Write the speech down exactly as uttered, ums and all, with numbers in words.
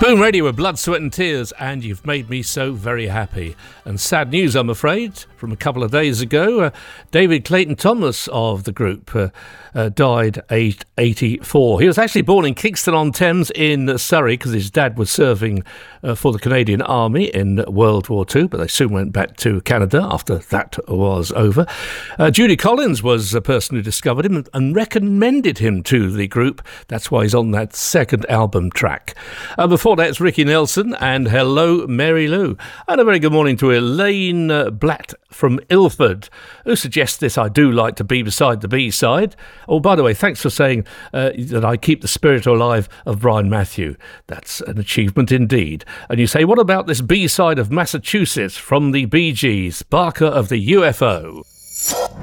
Boom Radio with Blood, Sweat and Tears, and You've Made Me So Very Happy. And sad news, I'm afraid, from a couple of days ago. Uh, David Clayton Thomas of the group uh, uh, died aged eighty-four. He was actually born in Kingston-on-Thames in Surrey because his dad was serving uh, for the Canadian Army in World War Two, but they soon went back to Canada after that was over. Uh, Judy Collins was the person who discovered him and recommended him to the group. That's why he's on that second album track. Uh, before that, it's Ricky Nelson and Hello Mary Lou. And a very good morning to Elaine uh, Blatt from Ilford, who suggests this I do like to be beside the B-side. Oh, by the way, thanks for saying uh, that I keep the spirit alive of Brian Matthew. That's an achievement indeed. And you say, what about this B-side of Massachusetts from the Bee Gees, Barker of the U F O?